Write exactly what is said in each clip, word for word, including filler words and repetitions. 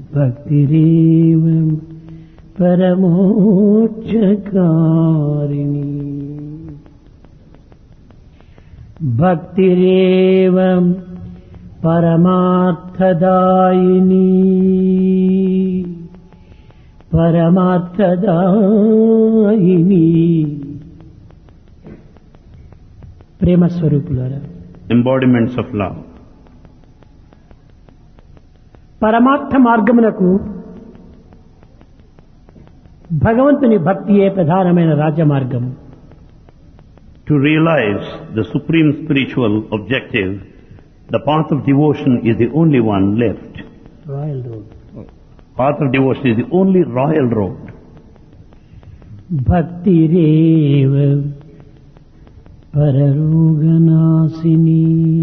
భక్తిరేవ పరమోక్షకారిణి భక్తిరేవ పరమార్థదాయిని పరమార్థదాయిని. ప్రేమ స్వరూపులారా, embodiments of love. పరమార్థ మార్గమునకు భగవంతుని భక్తియే ప్రధానమైన రాజమార్గము. To realize the supreme spiritual objective, the path of devotion is the only one left. Royal road. Path of devotion is the only royal road. భక్తిరేవ పరరోగనాశిని.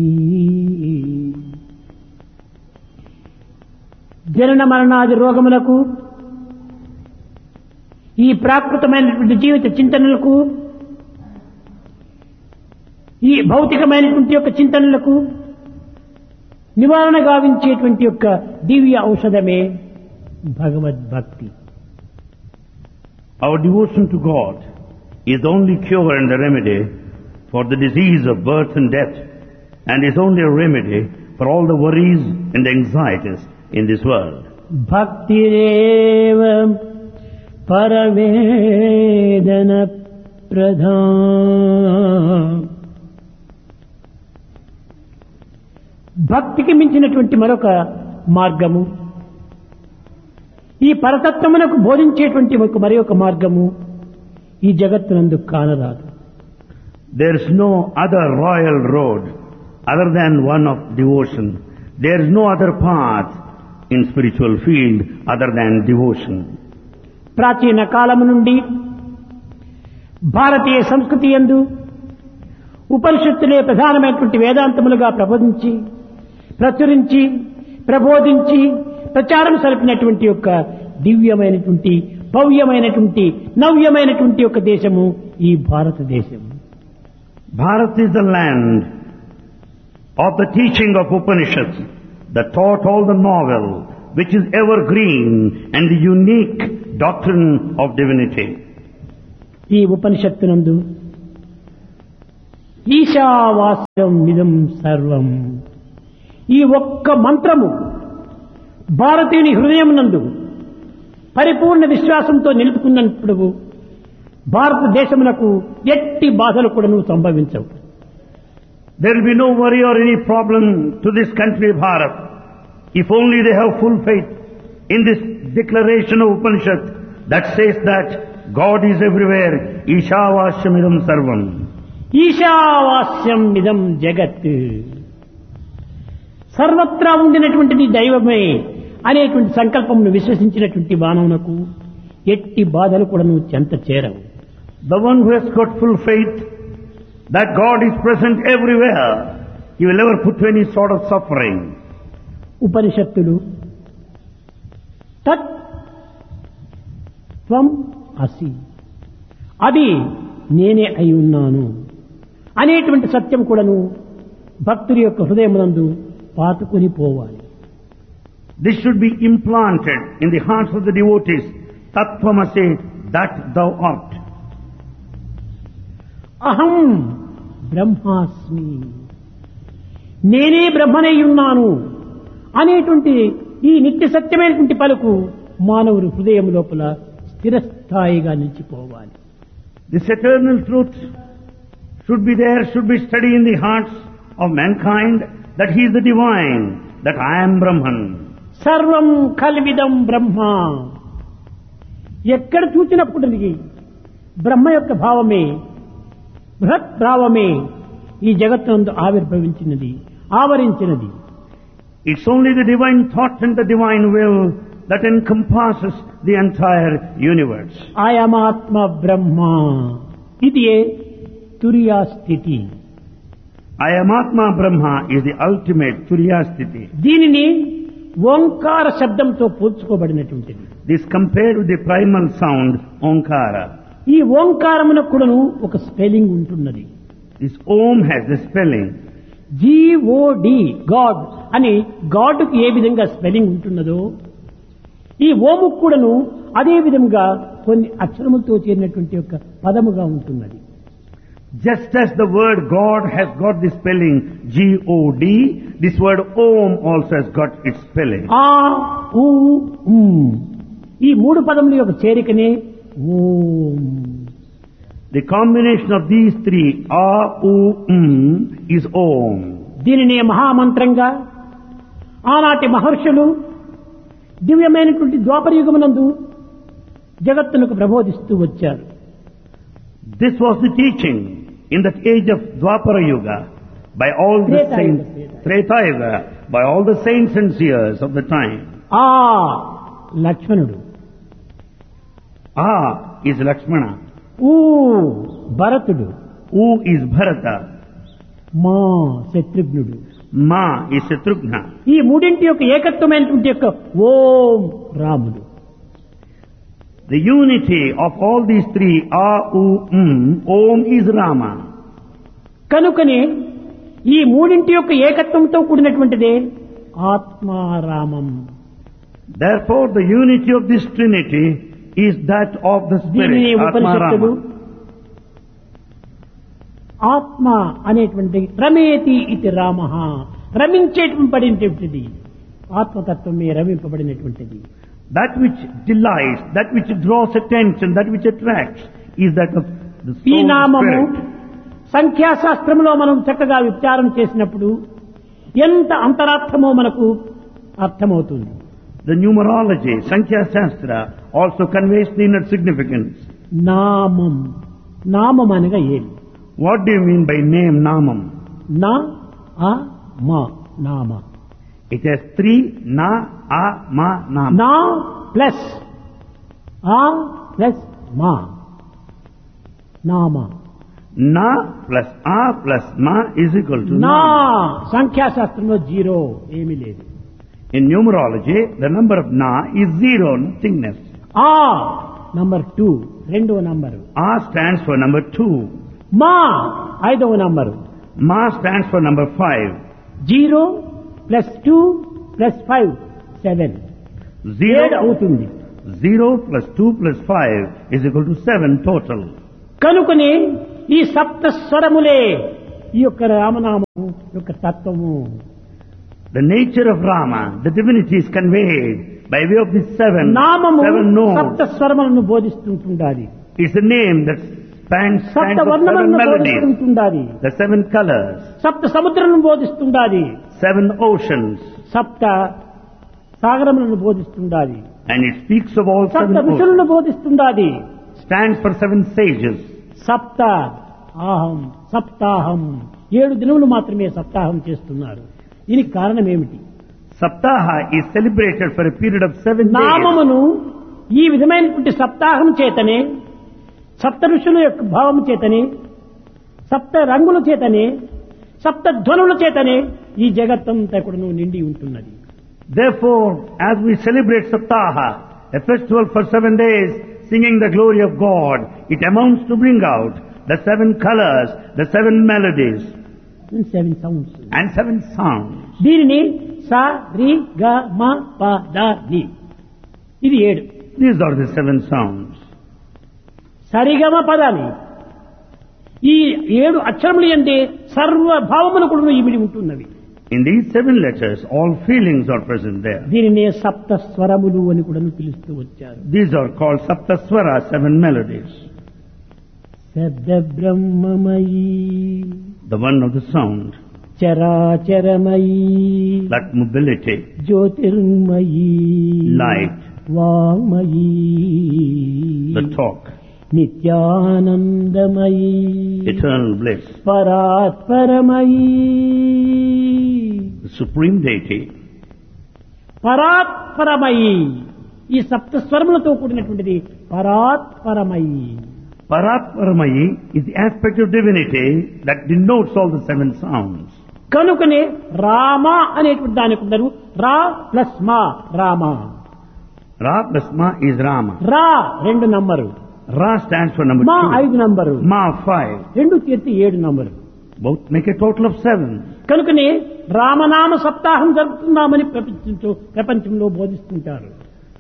జనన మరణాది రోగములకు, ఈ ప్రాకృతమైనటువంటి జీవిత చింతనలకు, ఈ భౌతికమైనటువంటి యొక్క చింతనలకు నివారణ గావించేటువంటి యొక్క దివ్య ఔషధమే భగవద్భక్తి. Our devotion to God is the only cure and the remedy for the disease of birth and death, and is only a remedy for all the worries and anxieties in this world. భక్తిరేవ పరవేదన ప్రధాన. భక్తికి మించినటువంటి మరొక మార్గము, ఈ పరతత్వమునకు బోధించేటువంటి మరి ఒక మార్గము ఈ జగత్తునందు కానరాదు. There is no other royal road other than one of devotion. There is no other path in spiritual field other than devotion. ప్రాచీన కాలము నుండి భారతీయ సంస్కృతి యందు ఉపనిషత్తులే ప్రధానమైనటువంటి వేదాంతములుగా ప్రబోధించి ప్రచురించి ప్రబోధించి ప్రచారం సరిపినటువంటి యొక్క దివ్యమైనటువంటి భవ్యమైనటువంటి నవ్యమైనటువంటి యొక్క దేశము ఈ భారతదేశం. Bharat is the land of the teaching of Upanishads that taught all the novel, which is evergreen and the unique doctrine of divinity. ఈ ఉపనిషత్తునందు ఈశావాస్యం ఇదం సర్వం, ఈ ఒక్క మంత్రము భారతీయుని హృదయమునందు పరిపూర్ణ విశ్వాసంతో నిలుపుకున్నప్పుడు భారతదేశమునకు ఎట్టి బాధలు కూడా సంభవించవు. There will be no worry or any problem to this country Bharat if only they have full faith in this declaration of Upanishad that says that God is everywhere. Ishavasyamidam sarvam. ఈశావాస్యం ఇదం జగత్, సర్వత్రా ఉండినటువంటిది దైవమే అనేటువంటి సంకల్పమును విశ్వసించినటువంటి మానవునకు ఎట్టి బాధలు కూడా నువ్వు చెంత చేరవు. The one who has got full faith that God is present everywhere, he will never put to any sort of suffering. ఉపనిషత్తులు తత్ త్వం అసి, అది నేనే అయి ఉన్నాను అనేటువంటి సత్యం కూడాను భక్తుడి యొక్క హృదయమునందు పాతుకొని పోవాలి. This should be implanted in the hearts of the devotees. Tattvamasi, that thou art. అహం బ్రహ్మాస్మి, నేనే బ్రహ్మనై ఉన్నాను అనేటువంటి ఈ నిత్య సత్యమైనటువంటి పలుకు మానవుని హృదయం లోపల స్థిరస్థాయిగా నిలిచిపోవాలి. This eternal truth should be there, should be studied in the hearts of mankind, that he is the divine, that I am Brahman. సర్వం కల్విదం బ్రహ్మ, ఎక్కడ చూసినప్పుడు బ్రహ్మ యొక్క భావమే బృహత్ భావమే ఈ జగత్తునందు ఆవిర్భవించినది, ఆవరించినది. It's only the divine thought and the divine will that encompasses the entire universe. ఆయమాత్మ బ్రహ్మ, ఇది తురియా స్థితి. Ayamatma Brahma is the ultimate Turiya Sthiti. దీనిని ఓంకార శబ్దంతో పోల్చుకోబడినటువంటిది. This compared with the primal sound Omkara. ఈ ఓంకారమునకు కూడాను ఒక స్పెల్లింగ్ ఉంటున్నది. This Om has the spelling. GOD God అని God కు ఏ విధంగా స్పెల్లింగ్ ఉంటున్నదో ఈ ఓము కూడాను అదే విధంగా కొన్ని అక్షరములతో చేరినటువంటి యొక్క పదముగా ఉంటున్నది. Just as the word God has got the spelling G O D, this word Om also has got its spelling. ఆ ఊ ఉమ్. ఈ మూడు పదముల యొక్క చేరికనే ఓం. The combination of these three, A, U, Um, is Om. దీనిని మహామంత్రంగా ఆనాటి మహర్షులు దివ్యమైనటువంటి ద్వాపర యుగమునందు జగత్తునకు ప్రబోధిస్తూ వచ్చారు. This was the teaching in that age of Dwapara Yuga by all the Treta saints, Yuga, Treta Yuga, by all the saints and seers of the time. ఆ లక్ష్మణుడు, A is Lakshmana, ఊ భరతుడు, U is Bharata, మా శత్రుఘ్నుడు. Ma is Shatrughna. ఈ మూడింటి యొక్క ఏకత్వమైనటువంటి యొక్క ఓం రాముడు. The unity of all these three, A, U, Um, Om is Rama. కనుకనే ఈ మూడింటి యొక్క ఏకత్వంతో కూడినటువంటిదే ఆత్మారామం. Therefore, the unity of this Trinity is that of the దీనిని Spirit, ఉపనిషత్తులు Atma Rama. ఆత్మ అనేటువంటి రమేతి ఇది Rama, రమించేటటువంటిది ఆత్మతత్వమే రమింపబడినటువంటిది. That which delights, that which draws attention, that which attracts, is that of the ఈ soul నామము spirit. సంఖ్యాశాస్త్రంలో మనం చక్కగా విచారం చేసినప్పుడు ఎంత అంతరార్థమో మనకు అర్థమవుతుంది. The numerology, Sankhya Shastra, also conveys the inner significance. నామం, నామం అనగా ఏమి? What do you mean by name, Namam? నా ఆ మా నామ. It has three, Na, A, Ma, Nam. నా ప్లస్ ఆ ప్లస్ మా నామ. Na plus A plus Ma is equal to నా Nam. సంఖ్యాశాస్త్రంలో జీరో ఏమీ లేదు. In numerology, the number of Na is zero, nothingness. ఆ నంబర్ టూ రెండవ number. A stands for number two. మా ఐదవ number. Ma stands for number five. Zero plus two plus five seven ఏడు Zero, అవుతుంది. zero plus two plus five is equal to seven total. కనుకనే ఈ సప్త స్వరములే ఈ యొక్క రామనామము యొక్క తత్వము. The nature of Rama, the divinity is conveyed by way of these seven, నామము seven సప్త notes. స్వరములను బోధిస్తుంటుండాలి. It's a name that spans, సప్త stands for seven వర్ణములను melodies, బోధిస్తుండాలి. the seven colors, సప్త సముద్రములను బోధిస్తుండాలి. seven oceans, సప్త సాగరములను బోధిస్తుండాలి. and it speaks of all సప్త seven oceans. ఋషులను బోధిస్తుండాలి. Stands for seven sages. సప్త ఆహం సప్తాహం ఏడు దినములు మాత్రమే సప్తాహం చేస్తున్నారు. దీనికి కారణం ఏమిటి? Saptaha is celebrated for a period of seven days. నామమును ఈ విధమైనటువంటి సప్తాహం చేతనే, సప్త ఋషుల యొక్క భావము చేతనే, సప్త రంగుల చేతనే, సప్త ధ్వనుల చేతనే ఈ జగత్తంతా కూడా నిండి ఉంటున్నది. Therefore, as we celebrate Saptaha, a festival for seven days, singing the glory of God, it amounts to bring out the seven colors, the seven melodies, seven sounds. and seven sounds. దీనిని సా రి గ మ ప the ని, ఇది ఏడు. These are the seven sounds. సరిగమ పదాన్ని ఈ ఏడు అక్షరములు అంటే సర్వభావములు కూడా ఇమిడి ఉంటున్నవి. In these seven letters, all feelings are present there. దీనినే సప్త స్వరములు అని కూడా పిలుస్తూ వచ్చారు. These are called Saptaswara, seven melodies. శబ్ద బ్రహ్మమయీ The one of the sound, చరాచరమయీ like mobility, Jyothirmayi light, వామయీ the talk, నిత్యానందమయీ eternal bliss, పరాత్పరమయీ the supreme deity, పరాత్పరమయీ. ఈ సప్త స్వరములతో కూడినటువంటిది పరాత్పరమయీ. Paratparamayi is the aspect of divinity that denotes all the seven sounds. కనుకనే రామ అనేటువంటి దానికి ఉన్నారు రా plus మా Rama. Ra plus Ma is Rama. రా రెండు number, Ra stands for number మా two. ఐదు నంబరు, Ma five. రెండు తీర్చి ఏడు number. Both make a total of seven. కనుకనే రామనామ సప్తాహం జరుపుతున్నామని ప్రపంచంలో ప్రపంచంలో బోధిస్తుంటారు.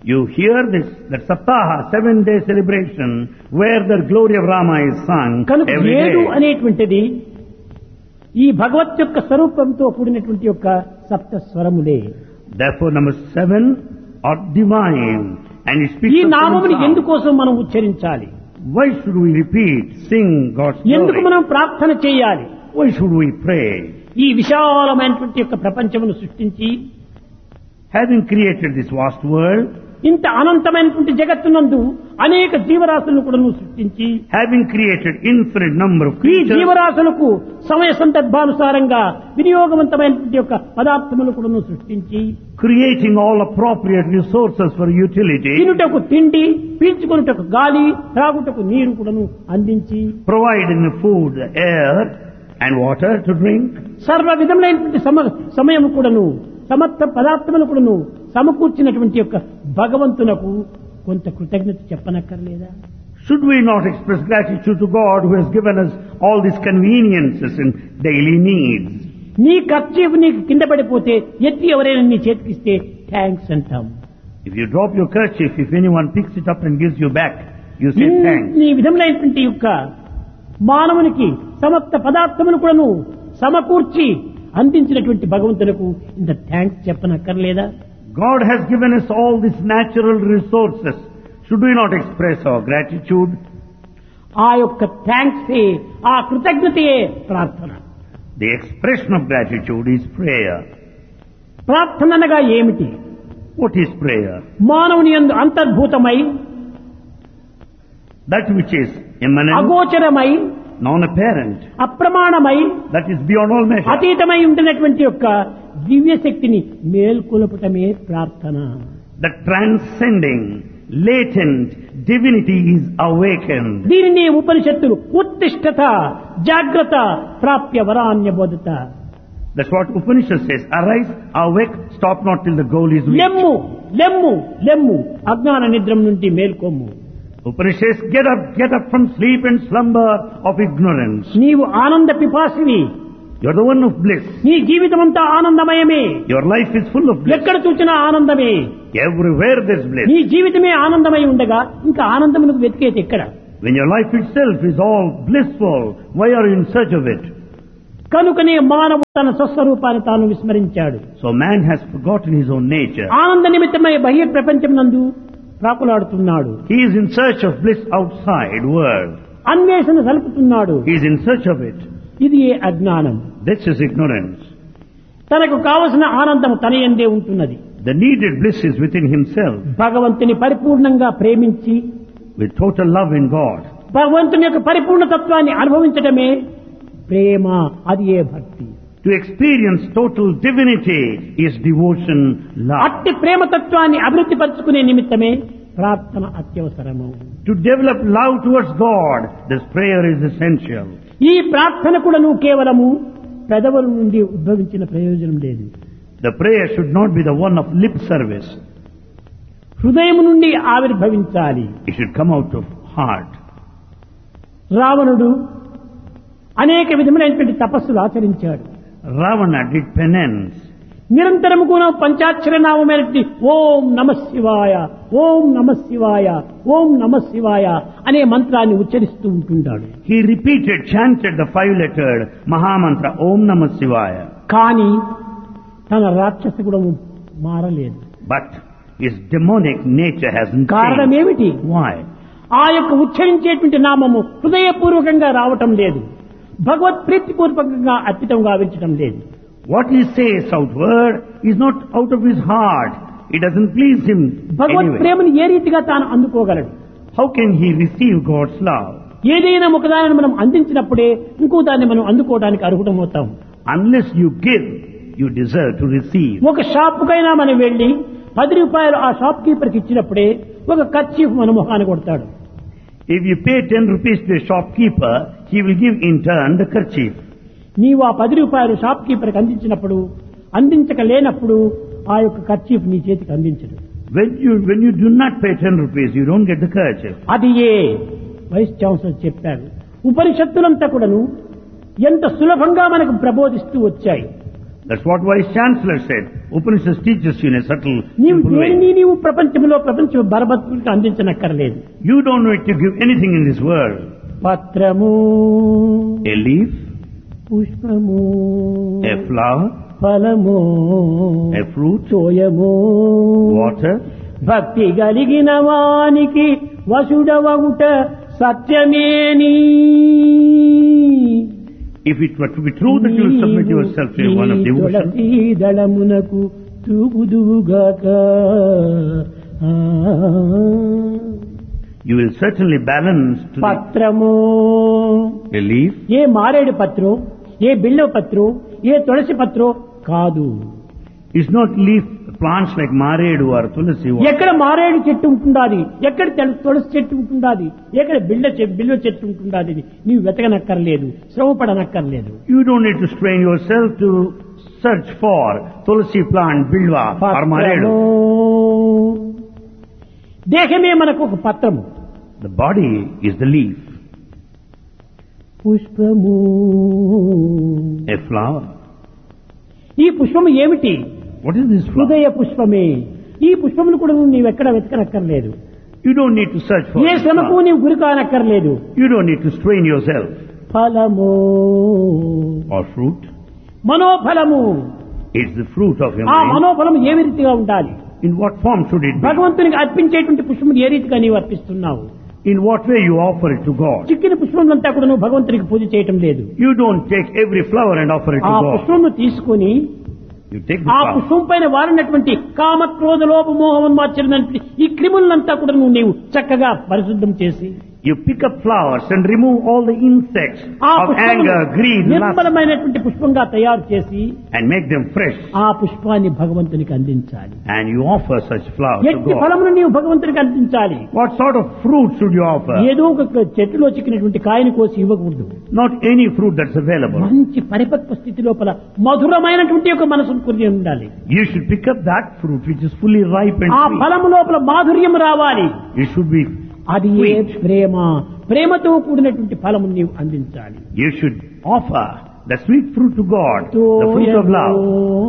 You hear this, that Saptaha, seven day celebration, where the glory of Rama is sung కనుక every ఏడు day. అనేటువంటిది ఈ భగవత్ యొక్క స్వరూపంతో కూడినటువంటి యొక్క సప్త స్వరములే. Therefore, number seven are divine, and it speaks ఈ of నామముని seven sounds. ఎందుకోసం మనం ఉచ్చరించాలి? Why should we repeat, sing God's ఎందుకు glory? మనం ప్రార్థన చేయాలి? Why should we pray? ఈ విశాలమైనటువంటి యొక్క ప్రపంచమును సృష్టించి Having created this vast world, ఇంత అనంతమైనటువంటి జగత్తునందు అనేక జీవరాశులను కూడా సృష్టించి having created infinite number of ఈ creatures, జీవరాశులకు సమయ సందర్భానుసారంగా వినియోగవంతమైనటువంటి యొక్క పదార్థములు కూడా సృష్టించి creating all appropriate resources for utility, తినుటకు తిండి, పీల్చుకొనుటకు గాలి, త్రాగుటకు నీరు కూడాను అందించి providing the food, the air, and water to drink, సర్వ విధములైనటువంటి సమ సమయము కూడాను సమర్థ పదార్థములు కూడాను సమకూర్చినటువంటి యొక్క భగవంతునకు కొంత కృతజ్ఞత చెప్పనక్కర్లేదా? should we not express gratitude to God who has given us all these conveniences and daily needs? నీ ఖర్చు నీకు కింద పడిపోతే ఎత్తి ఎవరైనా నీ చేతికిస్తే థ్యాంక్స్ అంటాం. If you drop your kerchief, if anyone picks it up and gives you back, you say thanks. ఈ విధములైనటువంటి యొక్క మానవునికి సమస్త పదార్థములు కూడాను సమకూర్చి అందించినటువంటి భగవంతులకు ఇంత thanks చెప్పనక్కర్లేదా? God has given us all these natural resources. Should we not express our gratitude? ఆ యొక్క థ్యాంక్స్ ఆ కృతజ్ఞతయే ప్రార్థన. The expression of gratitude is prayer. ప్రార్థన అనగా ఏమిటి? What is prayer? మానవుని యందు అంతర్భూతమై That which is immanent, అగోచరమై non-apparent, అప్రమాణమై that is beyond all measure. అతీతమై ఉండినటువంటి యొక్క దివ్య శక్తిని మేల్కొల్పటమే ప్రార్థన. The transcending, latent divinity is awakened. దీనిని ఉపనిషత్తులు ఉత్తిష్ఠత జాగ్రత్త ప్రాప్య వరాన్య బోధత. That's what Upanishad says. Arise, awake, stop not till the goal is reached. లెమ్ము లెమ్ము లెమ్ము అజ్ఞాన నిద్రం నుండి మేల్కొమ్ము. Upanishad says, get up, get up from sleep and slumber of ignorance. నీవు ఆనంద పిపాసివి. You're the one of bliss. నీ జీవితమంతా ఆనందమయమే. Your life is full of bliss. ఎక్కడ చూసినా ఆనందమే. Everywhere there's bliss. నీ జీవితమే ఆనందమై ఉండగా ఇంకా ఆనందమునకు వెతికేది ఎక్కడ? When your life itself is all blissful, why are you in search of it? కనుకనే మానవుడు తన స్వస్వరూపాన్ని తాను విస్మరించాడు. So man has forgotten his own nature. ఆనంద నిమిత్తమై బహిర్ ప్రపంచం నందు ప్రాకులాడుతున్నాడు. He is in search of bliss outside world. అన్వేషణ సలుపుతున్నాడు. He is in search of it. ఇది ఏ అజ్ఞానం. This is ignorance. తనకు కావలసిన ఆనందం తన యందే ఉంటున్నది. The needed bliss is within himself. భగవంతుని పరిపూర్ణంగా ప్రేమించి With total love in God. భగవంతుని యొక్క పరిపూర్ణ తత్వాన్ని అనుభవించడమే ప్రేమ. అది ఏ భక్తి. To experience total divinity is devotion, love. అట్టి ప్రేమ తత్వాన్ని అభివృద్ధి పరుచుకునే నిమిత్తమే ప్రార్థన అత్యవసరము. To develop love towards God, this prayer is essential. ఈ ప్రార్థన కూడా నువ్వు కేవలము పెదవుల నుండి ఉద్భవించిన ప్రయోజనం లేదు. The prayer should not be the one of lip service. హృదయం నుండి ఆవిర్భవించాలి. It should come out of heart. రావణుడు అనేక విధములైనటువంటి తపస్సులు ఆచరించాడు. Ravana did penance. నిరంతరము కూడా పంచాక్షర నామమైనటువంటి ఓం నమ శివాయ, ఓం నమ శివాయ, ఓం నమ శివాయ అనే మంత్రాన్ని ఉచ్చరిస్తూ ఉంటుంటాడు. He repeated, chanted the five-lettered Mahamantra, Om Namah Shivaya. కానీ తన రాక్షస గుణము మారలేదు. But his demonic nature hasn't కారణం changed. ఏమిటి? Why? ఆ యొక్క ఉచ్చరించేటువంటి నామము హృదయపూర్వకంగా రావటం లేదు. భగవత్ ప్రీతిపూర్వకంగా అర్పితం గావించటం లేదు. What he says outward is not out of his heart. It doesn't please him Bhagwat anyway. ప్రేమను ఏ రీతిగా తాను అందుకోగలడు? How can he receive God's love? ఏదైనా ఒకదాన్ని మనం అందించినప్పుడే ఇంకో దాన్ని మనం అందుకోవడానికి అర్హుటమవుతాం. Unless you give, you deserve to receive. ఒక షాపుకైనా మనం వెళ్లి పది రూపాయలు ఆ షాప్ కీపర్కి ఇచ్చినప్పుడే ఒక కర్చీఫ్ మన మొహాన్ని కొడతాడు. If you pay ten rupees to a shopkeeper, he will give in turn the kerchief. నీవు ఆ పది రూపాయలు షాప్ కీపర్కి అందించినప్పుడు అందించక లేనప్పుడు ఆ యొక్క కర్చీఫ్ నీ చేతికి అందించడు. When you when you do not pay ten rupees, you don't get the kerchief. అది ఏ వైస్ ఛాన్సలర్ చెప్పాడు. ఉపనిషత్తులంతా కూడాను ఎంత సులభంగా మనకు ప్రబోధిస్తూ వచ్చాయి. That's what Vice Chancellor said. Upanishads teaches you in a subtle, నీవు simple దేనిని way. నీవు ప్రపంచంలో ప్రపంచ బరబతులకు అందించనక్కర్లేదు. You don't need to give anything in this world. పత్రము, A leaf, పుష్పము, a flower, ఫలము, a fruit, తోయము, water. భక్తి కలిగిన వానికి వసుడవగుట సత్యమేని. If it were to be true that you will submit yourself to one of devotion, దళమునకు తూగుదువుగాక. you will certainly balance to the, పత్రము, a leaf. ఏ మారేడు పత్రం, ఏ బిల్వ పత్రం, ఏ తులసి పత్రం కాదు. It's not leaf plants like maredu or tulasi. ఎక్కడ మారేడు చెట్టు ఉంటుండాది, ఎక్కడ తెల- తులసి చెట్టు ఉంటుండాది, ఎక్కడ బిళ్ళ చె- బిల్వ చెట్టు ఉంటుండాది, నీవు వెతకనక్కర్లేదు, శ్రమపడనక్కర్లేదు. You don't need to strain yourself to search for tulasi plant, bilwa or పత్రము, maredu. దేహమే మనకు ఒక పత్రము. The body is the leaf, పుష్పము, a flower. ఈ పుష్పము ఏమిటి? What is this flower? హృదయ పుష్పమే. ఈ పుష్పమును కూడా నీవు ఎక్కడ వెతకనక్కర్లేదు. You don't need to search for A this శ్రమకు flower. నీవు గురి కానక్కర్లేదు. You don't need to strain yourself. ఫలము, Or fruit. మనోఫలము. It's the fruit of your ఆ mind. మనోఫలం ఏ రీతిగా ఉండాలి? In what form should it be? భగవంతునికి అర్పించేటువంటి పుష్పములు ఏ రీతిగా నీవు అర్పిస్తున్నావు? In what way you offer it to God? చిక్కిన పుష్పములంతా కూడా నువ్వు భగవంతునికి పూజ చేయటం లేదు. You don't take every flower and offer it ఆ to God. పుష్పమును తీసుకొని You take the ఆ flower. పుష్పం పైన వారినటువంటి కామ క్రోధ లోభ మోహమన్మాచరణి ఈ క్రిములంతా కూడా నువ్వు నీవు చక్కగా పరిశుద్ధం చేసి You pick up flowers and remove all the insects ఆ of పుష్పమును anger, greed, lust, నిర్మలమైనటువంటి పుష్పంగా తయారు చేసి and make them fresh. ఆ పుష్పాన్ని భగవంతునికి అందించాలి. And you offer such flowers to ఎట్టి God. ఫలమును నీవు భగవంతునికి అందించాలి. What sort of fruit should you offer? ఏదో ఒక చెట్టులో చిక్కినటువంటి కాయని కోసి ఇవ్వకూడదు. Not any fruit that's available. మంచి పరిపక్వ స్థితి లోపల మధురమైనటువంటి ఒక మనసును కూర్చి ఉండాలి. You should pick up that fruit which is fully ripe and ఆ sweet. ఫలము లోపల మాధుర్యం రావాలి. It should be అది ఏ sweet. ప్రేమ, ప్రేమతో కూడినటువంటి ఫలము నీవు అందించాలి. You should offer the sweet fruit to God, the fruit of love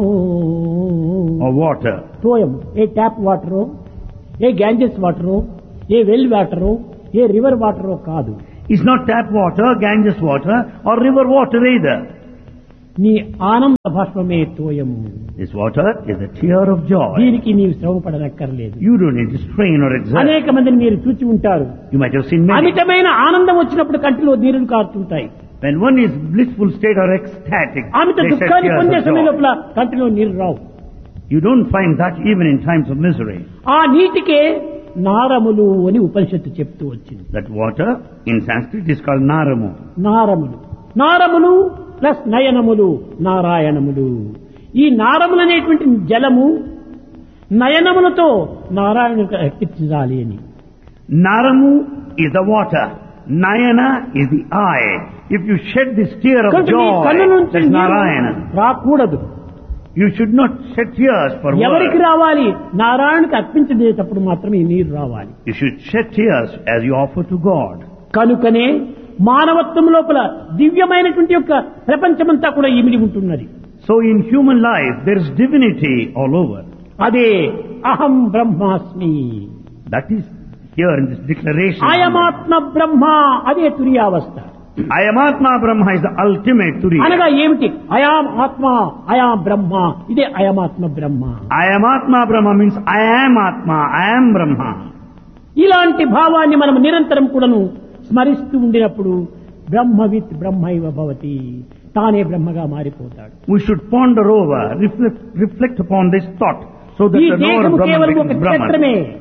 or water. తోయం A tap వాటరో, A Ganges వాటరో, A well వాటరో, A river వాటరో కాదు. It's not tap water, Ganges water or river water either. నీ ఆనంద భాష్పమే తోయము. This water is a tear of joy. దీనికి నీవు శ్రమపడనక్కర్లేదు. You don't need to strain or exert. అనేక మందిని మీరు చూచి ఉంటారు. You might have seen many. అమితమైన ఆనందం వచ్చినప్పుడు కంటిలో నీరులు కారుతుంటాయి. When one is blissful state or ecstatic, Amit they shed దుఃఖాన్ని tears పొందే of సమయం joy. లోపల కంటిలో నీరు రావు. You don't find that even in times of misery. ఆ నీటికే నారములు అని ఉపనిషత్తు చెప్తూ వచ్చింది. That water in Sanskrit is called Naramu. నారములు, నారములు plus నయనములు, నారాయణములు. ఈ నారములు అనేటువంటి జలము నయనములతో నారాయణునికి అర్పించాలి అని. Naramu is the water. Nayana is the eye. If you shed this tear of కనుక నీ కన్ను joy, నుంచి that's నీరు Narayana. రాకూడదు. You should not shed tears for ఎవరికి words. రావాలి? నారాయణకి అర్పించేటప్పుడు మాత్రమే ఈ నీరు రావాలి. You should shed tears as you offer to God. కనుకనే మానవత్వం లోపల దివ్యమైనటువంటి యొక్క ప్రపంచమంతా కూడా ఇమిడి ఉంటున్నది. So in human life, there is divinity all over. అదే అహం బ్రహ్మాస్మి, That is here in this declaration. అయమాత్మ బ్రహ్మ, అదే తురియావస్థ. Ayamatma Brahma is the ultimate Turiya. అనగా ఏమిటి? అయాం ఆత్మ, అయాం బ్రహ్మ, ఇదే అయమాత్మ బ్రహ్మ. Ayamatma Brahma means I am Atma, I am Brahma. ఇలాంటి భావాన్ని మనం నిరంతరం కూడాను స్మరిస్తూ ఉండినప్పుడు బ్రహ్మవిత్ బ్రహ్మైవ భవతి, తానే బ్రహ్మగా మారిపోతాడు. We should ponder over, reflect, reflect upon this thought so that ఈ the knower దేహము of Brahman కేవలం ఒక becomes క్షేత్రమే. Brahman.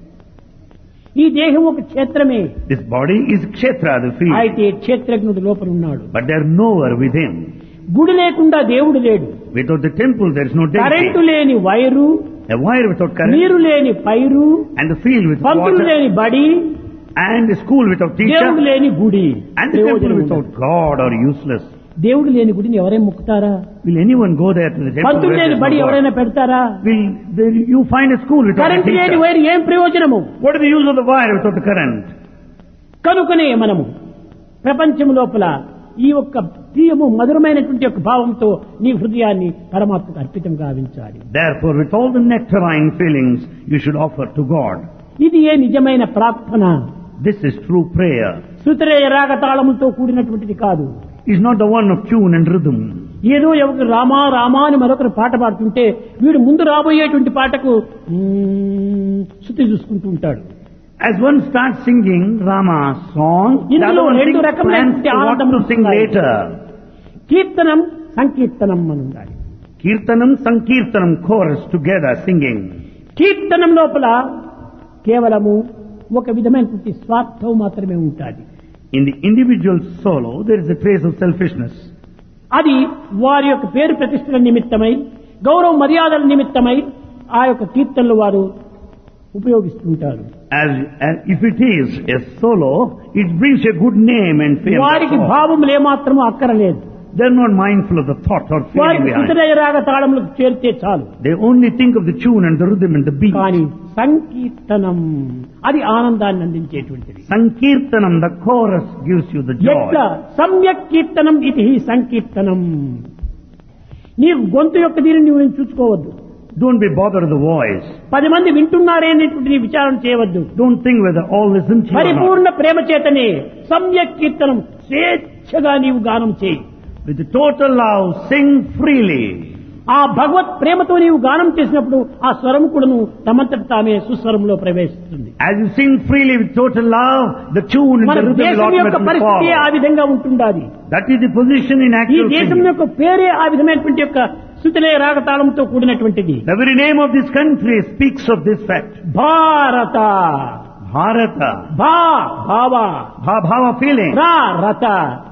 ఈ దేహం ఒక క్షేత్రమే. This body is Kshetra, the field. అయితే క్షేత్రజ్ఞుడు లోపల ఉన్నాడు. But there is knower within. గుడి లేకుండా దేవుడు లేడు. Without the temple there is no current deity. లేని వైరు, A wire without నీరు current లేని పైరు, and the field without Pantulu water లేని బడి, and a school without దేవుడు teacher లేని గుడి. and the temple ప్రయోజనం without ఉండదు. God are useless. దేవుడు లేని గుడిని ఎవరైనా ముక్కుతారా? Will anyone go there to the temple? Pantulu where లేని there is బడి no God? ఎవరైనా పెడతారా? Will there, you find a school without a current లేని teacher? వైరు ఏం ప్రయోజనము? What is the use of the wire without the current? కనుకనే మనము ప్రపంచం లోపల ఈ యొక్క ప్రియము మధురమైనటువంటి యొక్క భావంతో నీ హృదయాన్ని పరమాత్మకు అర్పితం గావించాలి. Therefore, with all the nectarine feelings, you should offer to God. ఇది ఏ నిజమైన ప్రార్థన. This is true prayer. శృతిరేయ రాగ తాళములతో కూడినటువంటిది కాదు. It's not the one of tune and rhythm. ఏదో ఎవరు రామా రామా అని మరొకరు పాట పాడుతుంటే వీడు ముందు రాబోయేటువంటి పాటకు మ్మ్ శృతి చూసుకుంటూ ఉంటాడు. As one starts singing Rama's song, the ఇందులో other one రెండు thinks రకమైన plans to what ఆనందం to sing ఉన్నాయి. later. కీర్తనం సంకీర్తనం అని ఉండాలి. Kirtanam, Sankirtanam, chorus together singing. కీర్తనం లోపల కేవలము ఒక విధమైనటువంటి స్వార్థం మాత్రమే ఉంటుంది. In the individual solo, there is a trace of selfishness. అది వారి యొక్క పేరు ప్రతిష్టల నిమిత్తమై గౌరవ మర్యాదల నిమిత్తమై ఆ యొక్క కీర్తనలు వారు ఉపయోగిస్తుంటారు. As, as if it is a solo, it brings a good name and fame. వారికి భావములు ఏమాత్రము అక్కరలేదు. They are not mindful of the thought or feeling వారికి behind. శృతిరేయ రాగ తాళములకు చేరితే చాలు. They only think of the tune and the rhythm and the beat. కానీ సంకీర్తనం అది ఆనందాన్ని అందించేటువంటిది. Sankirtanam, the chorus gives you the joy. ఎట్లా సమ్యక్ కీర్తనం ఇది సంకీర్తనం. నీవు గొంతు యొక్క దీనిని నువ్వు చూసుకోవద్దు. Don't be bothered with the voice. పది మంది వింటున్నారే అనేటువంటి నీ విచారం చేయవద్దు. Don't think whether all listen to you or not. పరిపూర్ణ ప్రేమ చేతనే సమ్యక్ కీర్తనం స్వేచ్ఛగా నీవు గానం చేయి. With the total love, sing freely. ఆ భగవత్ ప్రేమతో నీవు గానం చేసినప్పుడు ఆ స్వరం కూడాను తమంతట తామే సుస్వరంలో ప్రవేశిస్తుంది. As you sing freely with total love, the tune and మన the rhythm will దేశం యొక్క automatically పరిస్థితి ఆ follow. విధంగా ఉంటుండాలి. That is the position in ఈ actual దేశం singing. యొక్క పేరే ఆ విధమైనటువంటి యొక్క Shruthilaya రాగతాళంతో కూడినటువంటిది. The very name of this country speaks of this fact. భారత Bharata. భా భావ Bha bhava feeling. రా రత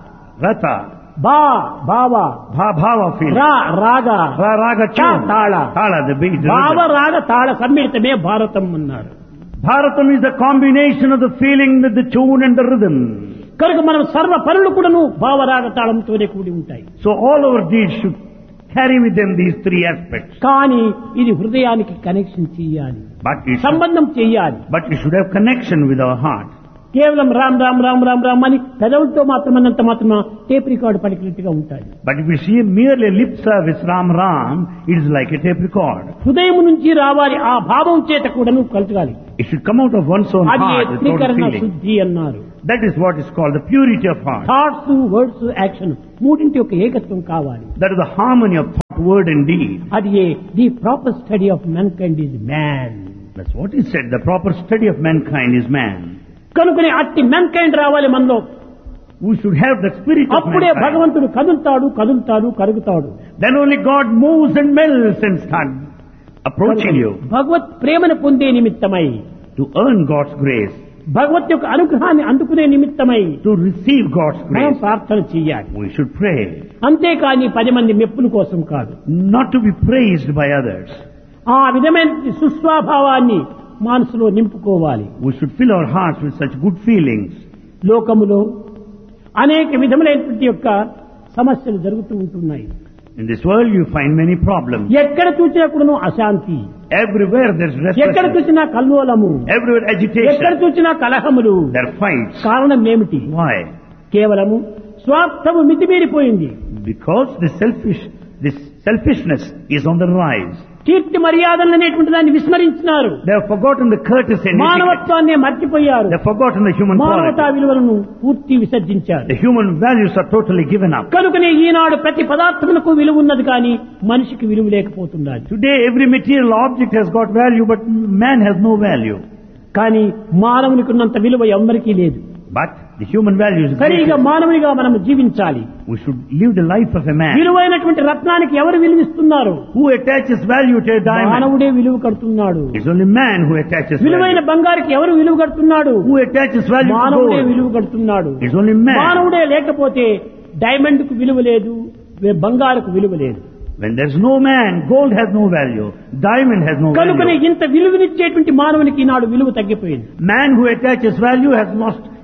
Rata. భా భావ Bha bhava feeling. రా రాగ Ra raga Ta tune. tala. Tala, the beat. the భావ rhythm. రాగ తాళ సమ్మిళితమే భారతం అన్నారు. Bharatam is the combination of the feeling with the tune and the rhythm. కనుక మనం సర్వ పనులు కూడాను భావరాగ తాళంతోనే కూడి ఉంటాయి. So all our deeds should carry with them these three aspects. కానీ ఇది హృదయానికి కనెక్షన్ చెయ్యాలి, But it should, సంబంధం చెయ్యాలి. but it should have connection with our heart. కేవలం రామ్ రామ్ రామ్ రామ్ రామ్ అని పెదవులతో మాత్రమన్నంత మాత్రమే టేప్ రికార్డు పలికినట్టుగా ఉంటాయి. But if we see merely lip service Ram Ram, it is like a tape record. హృదయం నుంచి రావాలి, ఆ భావం చేత కూడాను కలగాలి. It should come out of one's own అది heart with total త్రికరణ feeling. శుద్ధి అన్నారు. That is what is called the purity of heart. Thoughts words action మూడింటి యొక్క ఏకత్వం కావాలి. That is the harmony of thought, word and deed. అది the proper study of man kind is man. That's what is said. The proper study of mankind is man. కనుకనే అట్టి man kind రావాలి మనలో. We should have the spirit of అప్పుడే mankind. భగవంతుడు కదులుతాడు కదులుతాడు కరుగుతాడు. Then only God moves and melts and starts approaching you. భగవత్ ప్రేమను పొందే నిమిత్తమై, To earn God's grace, భగవత్ యొక్క అనుగ్రహాన్ని అందుకునే నిమిత్తమై to receive God's మనం grace, ప్రార్థన చేయాలి. we should pray. అంతేకాని పది మంది మెప్పుల కోసం కాదు. Not to be praised by others. ఆ విధమైన సుస్వభావాన్ని మనసులో నింపుకోవాలి. We should fill our hearts with such good feelings. లోకములో అనేక విధములైనటువంటి యొక్క సమస్యలు జరుగుతూ ఉంటున్నాయి. In this world you find many problems. ఎక్కడ చూసినా కూడాను అశాంతి, Everywhere there's ఎక్కడ restlessness. చూసినా కల్లోలము, Everywhere ఎక్కడ agitation. చూసినా కలహములు. There are fights. కారణం ఏమిటి? Why? కేవలము స్వార్థము మితిమీరిపోయింది. Because the selfish, this selfishness is on the rise. కీర్తి మర్యాదలు అనేటువంటి దాన్ని విస్మరించినారు. They have forgotten the courtesy and etiquette. మానవత్వాన్ని మర్చిపోయారు. They have forgotten the human మానవతా quality. విలువలను పూర్తి విసర్జించారు. The human values are totally given up. కనుకనే ఈనాడు ప్రతి పదార్థములకు విలువ ఉన్నది కానీ మనిషికి విలువ లేకపోతున్నది. Today every material object has got value, but man has no value. కానీ మానవునికి ఉన్నంత విలువ ఎవ్వరికీ లేదు. But the human value is సరిగా greater. మానవునిగా మనం జీవించాలి. We should live the life of a man. విలువైనటువంటి రత్నానికి ఎవరు విలువిస్తున్నారు? Who attaches value to a diamond? మానవుడే విలువ కడుతున్నాడు. It's only man who attaches విలువైన value. బంగారుకి ఎవరు విలువ కడుతున్నాడు? Who attaches value to మానవుడే gold? విలువ కడుతున్నాడు. It's only man. మానవుడే లేకపోతే డైమండ్ కు విలువ లేదు, బంగారుకు విలువ లేదు. When there's no man, gold has no value. Diamond has no కనుకనే value. ఇంత విలువనిచ్చేటువంటి మానవునికి ఈనాడు విలువ తగ్గిపోయింది. Man who attaches value has lost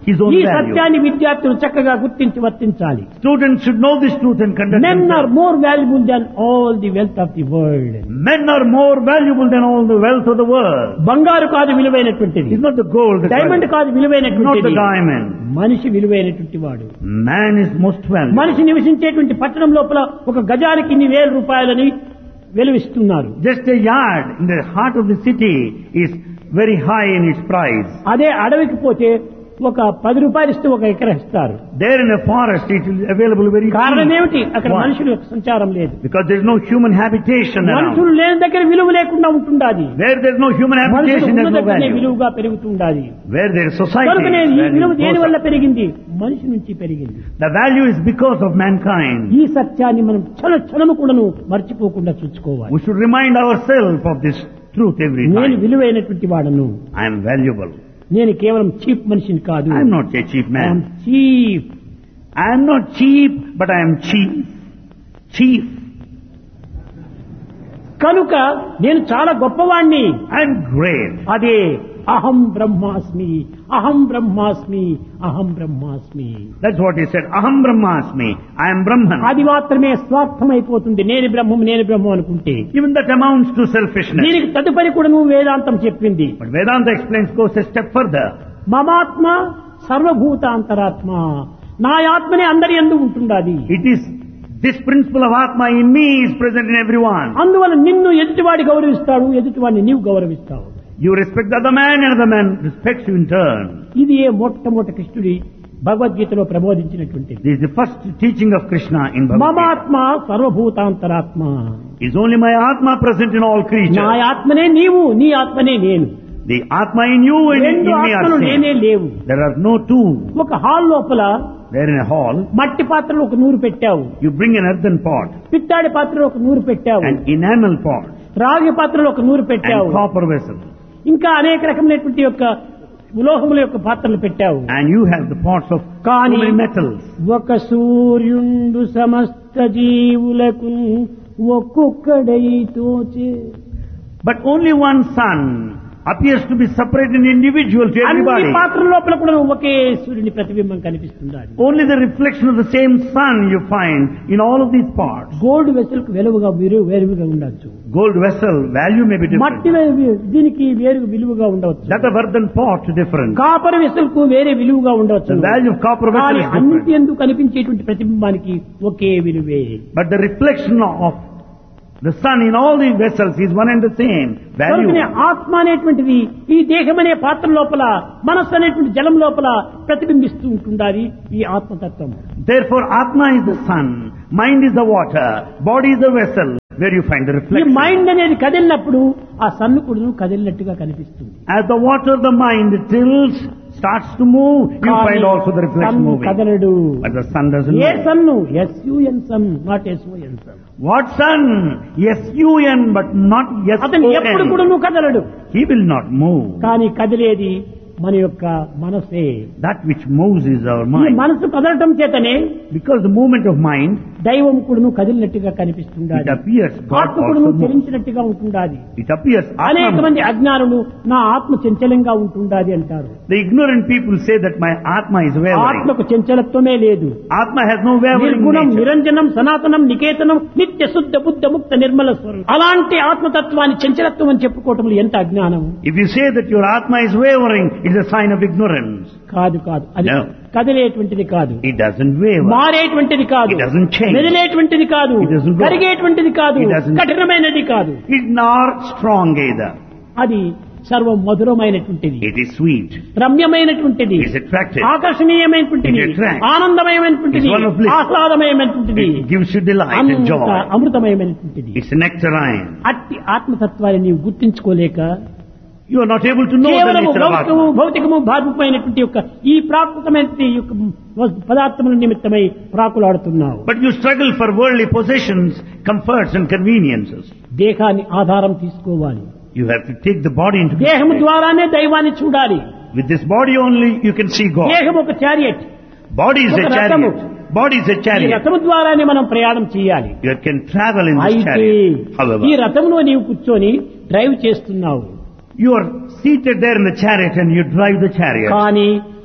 his own ఈ value. సత్యాన్ని విద్యార్థులు చక్కగా గుర్తించి వర్తించాలి. Students should know this truth and conduct Men are themselves. more valuable than all the wealth of the world. Men are more valuable than all the wealth of the world. బంగారు కాదు విలువైనటువంటిది, It's not the gold that's diamond valuable. కాదు Not విలువైనటువంటిది, the diamond. మనిషి విలువైనటువంటి వాడు. Man is most valuable. మనిషి నివసించేటువంటి పట్టణం లోపల ఒక గజానికి ఇన్ని వేల రూపాయలని వెలువిస్తున్నారు. Just a yard in the heart of the city is very high in its price. అదే అడవికి పోతే ఒక పది రూపాయలు ఇస్తే ఒక ఎకరా ఇస్తారు. There in a forest it is available very కారణం cheap. ఏమిటి? అక్కడ Why? మనుషుల యొక్క సంచారం లేదు. Because there is no human habitation around. మనుషులు లేని దగ్గర విలువ లేకుండా ఉంటుండాది. Where there is no human మనుషులు habitation, there ఉన్న is no దగ్గరనే value. విలువగా పెరుగుతుండాలి. Where there is society, కనుకనే ఈ value విలువ దేని goes వల్ల up. పెరిగింది? మనిషి నుంచి పెరిగింది. The value is because of mankind. ఈ సత్యాన్ని మనం క్షణ క్షణము కూడాను మర్చిపోకుండా చూసుకోవాలి. We should remind ourselves of this truth every నేను time. విలువైనటువంటి వాడను, I am valuable. నేను కేవలం చీప్ మనిషిని కాదు. I am not a cheap man. Cheap. I am not cheap, but I am chief. Chief. కనుక నేను చాలా గొప్పవాణ్ణి. I am great. అదే అహం బ్రహ్మాస్మి, అహం బ్రహ్మాస్మి, అహం బ్రహ్మాస్మి. That's what he said. Aham Brahmasmi. I am Brahman. అది మాత్రమే స్వార్థమైపోతుంది. నేను బ్రహ్మం, నేను బ్రహ్మం అనుకుంటే. Even that amounts to selfishness. దీనికి తదుపరి కూడా నువ్వు వేదాంతం చెప్పింది. But Vedanta explains, goes a step further. మమాత్మ సర్వభూతాంతరాత్మ, నా ఆత్మనే అందరి యందు ఉంటుండాది. It is this principle of Atma in me is present in everyone. అందువల్ల నిన్ను ఎదుటివాడి గౌరవిస్తాడు, ఎదుటివాడిని నీవు గౌరవిస్తావు. You respect the other man and the man respects you in turn. ఇది ఏ మొట్టమొదటి కృష్ణుడి భగవద్గీతలో ప్రబోధించినటువంటిది. This is the first teaching of Krishna in Bhagavad Gita. మమాత్మ సర్వభూతాంతరాత్మ, Is only my Atma present in all నా creatures. ఆత్మనే నీవు, నీ ఆత్మనే నేను. The Atma in you and in రెండు me are ఆత్మలు లేనే same. లేవు. There are no two. ఒక హాల్ లోపల There in a hall, మట్టి పాత్రలో ఒక నూరు పెట్టావు, you bring an earthen pot, పిత్తాడి పాత్రలో ఒక నూరు పెట్టావు, an enamel pot, రాగి పాత్రలో ఒక నూరు పెట్టావు, and copper vessel. ఇంకా అనేక రకమైనటువంటి యొక్క ఉలోహముల యొక్క పాత్రలు పెట్టావు. And you have the pots of so కానీ many metals. ఒక సూర్యుండు సమస్త జీవులకు ఒక్కొక్కడై తోచే. But only one sun appears to be separate and individual to అన్ని everybody. పాత్రల లోపల కూడా ఒకే సూర్యుని ప్రతిబింబం కనిపిస్తుంది. Only the reflection of the same sun you find in all of these parts. Gold vessel కు వెలువగా వేరు వేరుగా ఉండొచ్చు. Gold vessel value may be different. మట్టి వే- దీనికి వేరు విలువగా ఉండవచ్చు. That of earthen pot different. Copper vessel కు వేరే విలువగా ఉండవచ్చు. The value of copper vessel కానీ is అన్నిటి different. ఎందుకు కనిపించేటువంటి ప్రతిబింబానికి ఒకే విలువే. But the reflection of the sun in all these vessels is one and the same value. కనుకనే ఆత్మ అనేటువంటిది ఈ దేహం అనే పాత్ర లోపల, మనస్సు అనేటువంటి జలం లోపల ప్రతిబింబిస్తూ ఉంటుండాలి ఈ ఆత్మతత్వం. Therefore Atma is the sun, mind is the water, body is the vessel where you find the ఈ reflection. మైండ్ అనేది కదిలినప్పుడు ఆ సన్ను కూడా కదిలినట్టుగా కనిపిస్తుంది. As the water, the mind tilts, starts to move, you కానీ find also the reflection sun moving. కదలడు. But the sun doesn't A move. Sun? SUN sun, not SON sun. What sun? S U N but not S అతను O ఎప్పుడు N. కూడా నువ్వు కదలడు. He will not move. కానీ కదిలేది మన యొక్క మనసే. That which moves is our ఈ mind. మనసు కదలటం చేతనే Because the movement of mind, దైవం కూడా కదిలినట్టుగా కనిపిస్తుండాలి. it appears God ఆత్మ కూడా also moves. చలించినట్టుగా ఉంటుండాలి. It appears అనేక Atma. మంది అజ్ఞానులు నా ఆత్మ చంచలంగా ఉంటుండాలి అంటారు. The ignorant people say that my Atma is wavering. ఆత్మకు చంచలత్వమే లేదు. Atma has no wavering నిర్గుణం, nature. నిరంజనం, సనాతనం, నికేతనం, నిత్య శుద్ధ బుద్ధ ముక్త నిర్మల స్వరం. అలాంటి ఆత్మతత్వాన్ని చంచలత్వం అని చెప్పుకోవటం ఎంత అజ్ఞానం. If you say that your Atma is wavering, it's a sign of ignorance. కాదు కాదు అది No. కదిలేటువంటిది కాదు, It doesn't waver. మారేటువంటిది కాదు, It doesn't change. మెదిలేటువంటిది కాదు, It doesn't go. కరిగేటువంటిది కాదు, It doesn't- కఠినమైనది కాదు. It's not strong either. అది సర్వం మధురమైనటువంటిది, It is sweet. రమ్యమైనటువంటిది, It is attractive. ఆకర్షణీయమైనటువంటిది, It attracts. ఆనందమయమైనటువంటిది, It's one of bliss. ఆహ్లాదమయమైనటువంటిది, It gives you delight and అంత joy. అమృతమయమైనటువంటిది. It's nectarine. అట్టి ఆత్మతత్వాన్ని నీవు గుర్తించుకోలేక You are not able to know the కేవలము nature of భౌతికము Atma. భౌతికము భావికమైనటువంటి యొక్క ఈ ప్రాకృతమైనటువంటి యొక్క పదార్థముల నిమిత్తమై ప్రాకులాడుతున్నావు. But you struggle for worldly possessions, comforts and conveniences. దేహాన్ని ఆధారం తీసుకోవాలి. You have to take the body into దేహము consideration. ద్వారానే దైవాన్ని చూడాలి. With this body only you can see God. దేహం ఒక చారియట్, Body is a ఒక రథము. chariot. Body is a ఈ chariot. రథము ద్వారానే మనం ప్రయాణం చేయాలి. You can travel in this అయితే chariot. However, ఈ రథంలో నీవు కూర్చొని డ్రైవ్ చేస్తున్నావు. you are seated there in the chariot and you drive the chariot. కానీ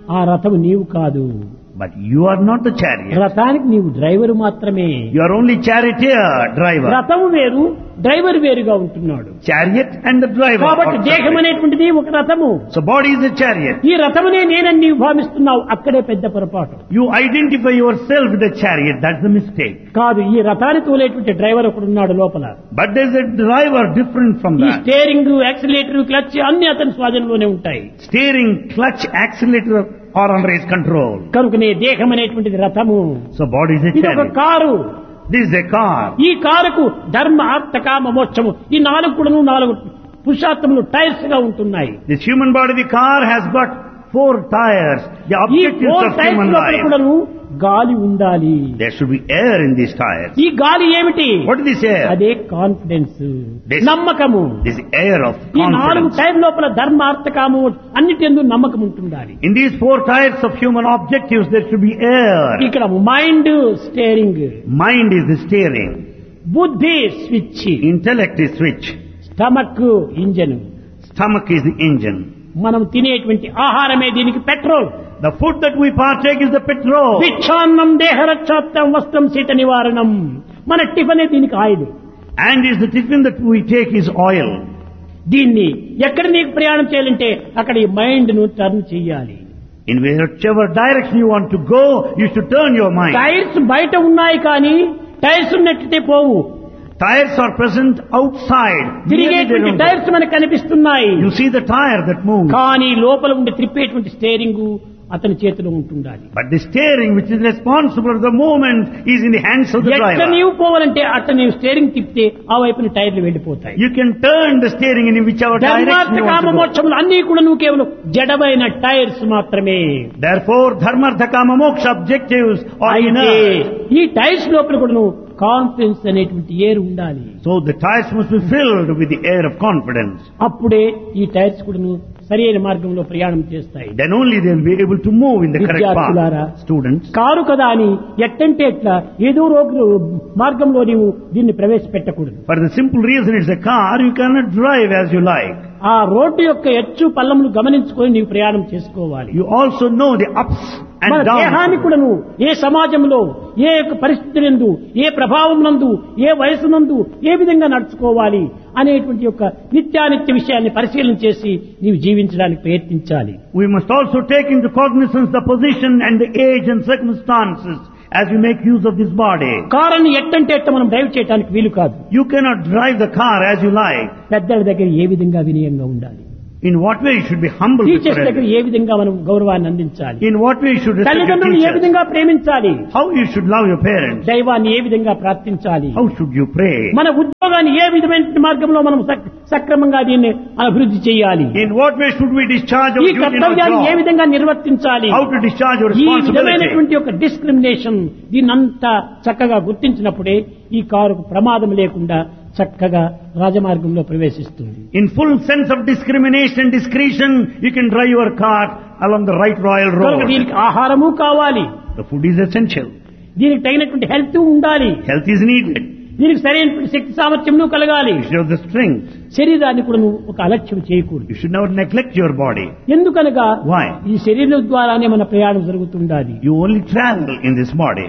ఆ రథము నీవు కాదు. But you are not the chariot. రథానికి నీవు డ్రైవరు మాత్రమే. You are only charioteer, driver. రథము వేరు, డ్రైవర్ వేరుగా ఉంటున్నాడు. Chariot and the driver. కాబట్టి are దేహం separate. అనేటువంటిది ఒక రథము. So body is a chariot. ఈ రథమునే నేనని నీవు భావిస్తున్నావు, అక్కడే పెద్ద పొరపాటు. You identify yourself with the chariot. That's the mistake. కాదు, ఈ రథాన్ని తోలేటువంటి డ్రైవర్ ఒకడు ఉన్నాడు లోపల. But there's a driver different from ఈ that. స్టీరింగ్, యాక్సిలేటర్, క్లచ్ అన్ని అతని స్వాధీనంలోనే ఉంటాయి. Steering, clutch, accelerator are under his control. కనుకనే దేహం అనేటువంటిది రథము. So body is a ఇది ఒక chariot. Car. This is a car. ఈ కారుకు ధర్మ, అర్థ, కామ, మోక్షము ఈ నాలుగు కూడాను నాలుగు పురుషార్థములు టైర్స్ గా ఉంటున్నాయి. This human body, the car has got four tires. The ఈ objectives four of tyres human లోపల life. కూడాను గాలి ఉండాలి. There should be air in these tires. ఈ గాలి ఏమిటి? What is this air? అదే కాన్ఫిడెన్స్, This- నమ్మకము. This air of ఈ నాలుగు confidence. టైర్ లోపల ధర్మ, అర్థ, కాము అన్నిటి యందు నమ్మకం ఉంటుండాలి. In these four tires of human objectives, there should be air. ఇక్కడ mind steering, Mind is the steering. బుద్ధి switch, Intellect is switch. Stomach engine. Stomach is the engine. మనం తినేటువంటి ఆహారమే దీనికి petrol. The food that we partake is the petrol. భిక్షాన్నం దేహరక్షాత్తం వస్త్రం శీత నివారణం. మన టిఫనే దీనికి oil. And is the tiffin that we take is oil. దీన్ని ఎక్కడ నీకు ప్రయాణం చేయాలంటే అక్కడ ఈ మైండ్ ను టర్న్ చేయాలి. In whichever direction you want to go, you should turn your mind. Tyres బయట ఉన్నాయి కానీ టైర్స్ నెట్టితే పోవు. Tires are present outside. Really they తిరిగేటువంటి don't tyres మనకు కనిపిస్తున్నాయి go. You see the tire that moves. కానీ లోపల ఉండి త్రిప్పేటువంటి స్టీరింగ్ అతని చేతిలో ఉంటుండాలి. But the steering, which is responsible for the movement, is in the hands of the ఎట్లా driver. నీవు పోవాలంటే అట్లా నీవు స్టీరింగ్ తిప్పితే ఆ వైపున టైర్లు వెళ్ళిపోతాయి. You can turn the steering in whichever direction ధర్మార్థ, you want comma, to go. మోక్షములు అన్ని కూడా నువ్వు కేవలం జడమైన టైర్స్ మాత్రమే. Therefore, dharma, artha, kama, moksha objectives are అయితే inert. ఈ టైర్స్ లోపల కూడా నువ్వు కాన్ఫిడెన్స్ అనేటువంటి ఏర్ ఉండాలి. So the tires must be filled with the air of confidence. అప్పుడే ఈ టైర్స్ కూడా నువ్వు సరైన మార్గంలో ప్రయాణం చేస్తాయి. Then only they will be able to move in the correct విద్యార్థులారా, path. Students, కారు కదా అని ఎట్టంటే ఎట్లా ఏదో రోడ్డు మార్గంలో నీవు దీన్ని ప్రవేశపెట్టకూడదు. for the simple reason it's a car, you cannot drive as you like. ఆ రోడ్డు యొక్క ఎచ్చు పల్లములు గమనించుకొని నీవు ప్రయాణం చేసుకోవాలి. You also know the ups మన and దేహాన్ని downs. కూడా నువ్వు ఏ సమాజంలో, ఏ యొక్క పరిస్థితి నందు, ఏ ప్రభావం నందు, ఏ వయసు నందు ఏ విధంగా నడుచుకోవాలి అనేటువంటి యొక్క నిత్యానిత్య విషయాన్ని పరిశీలన చేసి నీవు జీవించడానికి ప్రయత్నించాలి. We must also take into cognizance the position and the age and circumstances as we make use of this body. కారుని ఎట్టంటే ఎట్ట మనం డ్రైవ్ చేయడానికి వీలు కాదు. You cannot drive the car as you like. పెద్దల దగ్గర ఏ విధంగా వినయంగా ఉండాలి, In what way you should be humble before teachers దగ్గర others. ఏ విధంగా మనం గౌరవాన్ని అందించాలి, In what way you should respect your తల్లిదండ్రులు ఏ teachers. విధంగా ప్రేమించాలి, How you should love your parents. దైవాన్ని ఏ విధంగా ప్రార్థించాలి, How should you pray. మన ఉద్యోగాన్ని ఏ విధమైన మార్గంలో మనం సక్- సక్రమంగా దీన్ని అభివృద్ధి చేయాలి, In what way should we discharge our ఈ duty in our కర్తవ్యాన్ని ఏ job. విధంగా నిర్వర్తించాలి. How to discharge your ఈ responsibility. విధమైనటువంటి ఒక డిస్క్రిమినేషన్ దీన్నంతా చక్కగా గుర్తించినప్పుడే ఈ కారుకు ప్రమాదం లేకుండా చక్కగా రాజమార్గంలో ప్రవేశిస్తుంది. In full sense of discrimination and discretion, you can drive your car along the right royal కనుక road. దీనికి ఆహారము కావాలి, The food is essential. దీనికి తగినటువంటి హెల్త్ ఉండాలి, Health is needed. దీనికి సరైనటువంటి శక్తి సామర్థ్యం కలగాలి. You should have the strength. శరీరాన్ని కూడా నువ్వు ఒక అలక్ష్యం చేయకూడదు. You should never neglect your body. ఎందుకనగా Why? ఈ శరీరం ద్వారానే మన ప్రయాణం జరుగుతుండాలి. You only travel in this body.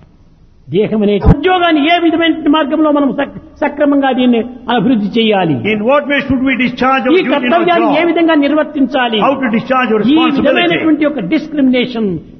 దేహం అనే ఉద్యోగాన్ని ఏ విధమైన మార్గంలో మనం సక్- సక్రమంగా దీన్ని అభివృద్ధి చేయాలి. In what way should we discharge our ఈ duty in our కర్తవ్యాన్ని ఏ job. విధంగా నిర్వర్తించాలి. How to discharge your ఈ responsibility. విధమైనటువంటి ఒక డిస్క్రిమినేషన్